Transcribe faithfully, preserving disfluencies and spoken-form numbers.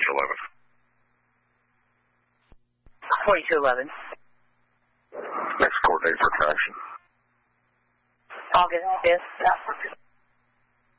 eleventh. forty-two eleven. Next court date for traction. August fifth.